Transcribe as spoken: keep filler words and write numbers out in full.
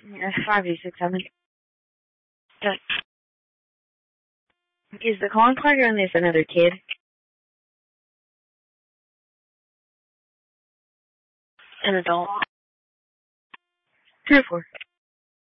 Yeah, five, eight, six, seven. But is the con clogger on this another kid? An adult. Three or four.